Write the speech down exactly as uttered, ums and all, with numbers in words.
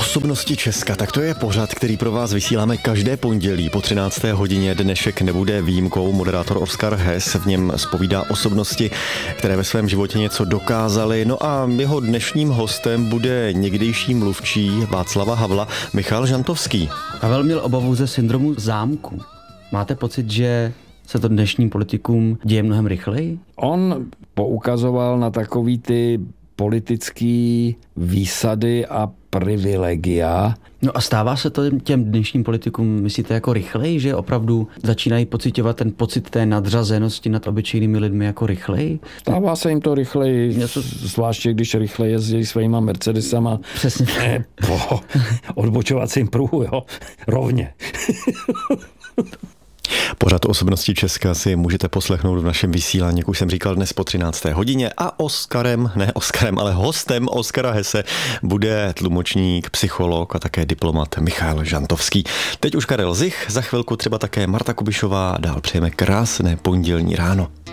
Osobnosti Česka, tak to je pořad, který pro vás vysíláme každé pondělí po třinácté hodině. Dnešek nebude výjimkou. Moderátor Oskar Hess v něm zpovídá osobnosti, které ve svém životě něco dokázaly. No a jeho dnešním hostem bude někdejší mluvčí Václava Havla Michal Žantovský. Havel měl obavu ze syndromu zámku. Máte pocit, že se to dnešním politikům děje mnohem rychleji? On poukazoval na takový ty politický výsady a privilegia. No a stává se to těm dnešním politikům, myslíte, jako rychleji, že opravdu začínají pocitovat ten pocit té nadřazenosti nad obyčejnými lidmi jako rychleji? Stává se jim to rychleji, něco... zvláště když rychle jezdí svýma Mercedesama. Přesně. Ne, po odbočovacím pruhu, jo, rovně. Pořad Osobnosti Česka si můžete poslechnout v našem vysílání, jak už jsem říkal, dnes po třinácté hodině a Oskarem, ne Oskarem, ale hostem Oskara Hesse bude tlumočník, psycholog a také diplomat Michal Žantovský. Teď už Karel Zich, za chvilku třeba také Marta Kubišová, dál přejeme krásné pondělní ráno.